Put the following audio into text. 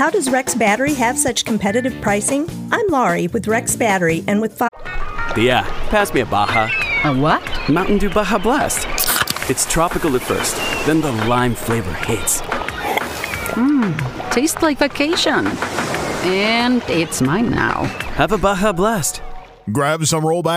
How does Rex Battery have such competitive pricing? I'm Laurie with Rex Battery, and with Yeah, pass me a Baja. A what? Mountain Dew Baja Blast. It's tropical at first, then the lime flavor hits. Tastes like vacation. And it's mine now. Have a Baja Blast. Grab some rollback